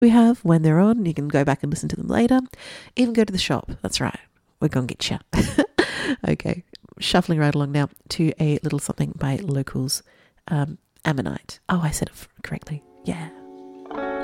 we have when they're on. You can go back and listen to them later. Even go to the shop. That's right. We're going to get you. Okay. Shuffling right along now to a little something by Locals, Ammonite. Oh, I said it correctly. Yeah.